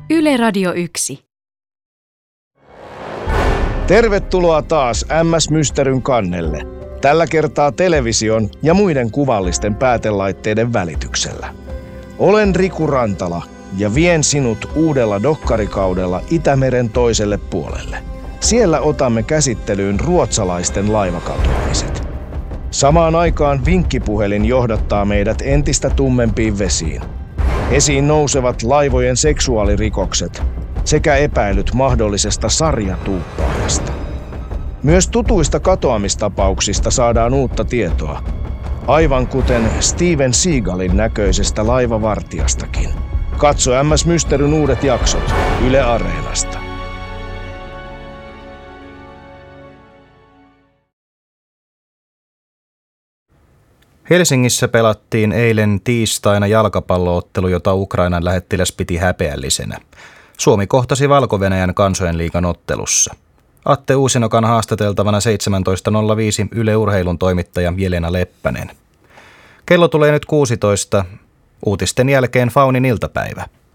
Yle Radio 1. Tervetuloa taas MS Mysteryn kannelle. Tällä kertaa television ja muiden kuvallisten päätelaitteiden välityksellä. Olen Riku Rantala ja vien sinut uudella dokkarikaudella Itämeren toiselle puolelle. Siellä otamme käsittelyyn ruotsalaisten laivakatoamiset. Samaan aikaan vinkkipuhelin johdattaa meidät entistä tummempiin vesiin. Esiin nousevat laivojen seksuaalirikokset sekä epäilyt mahdollisesta sarjatuuppaajasta. Myös tutuista katoamistapauksista saadaan uutta tietoa, aivan kuten Steven Seagalin näköisestä laivavartijastakin. Katso MS Mysteryn uudet jaksot Yle Areenasta. Helsingissä pelattiin eilen tiistaina jalkapalloottelu, jota Ukrainan lähettiläs piti häpeällisenä. Suomi kohtasi Valko-Venäjän kansojenliigan ottelussa. Atte Uusinokan haastateltavana 17.05 Yle Urheilun toimittaja Jelena Leppänen. Kello tulee nyt 16. Uutisten jälkeen Faunin iltapäivä.